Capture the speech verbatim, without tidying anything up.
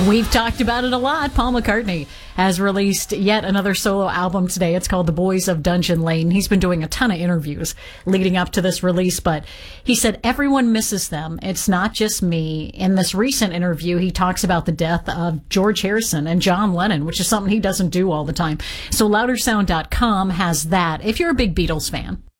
We've talked about it a lot. Paul McCartney has released yet another solo album today. It's called The Boys of Dungeon Lane. He's been doing a ton of interviews leading up to this release, but he said everyone misses them. It's not just me. In this recent interview, he talks about the death of George Harrison and John Lennon, which is something he doesn't do all the time. So louder sound dot com has that if you're a big Beatles fan.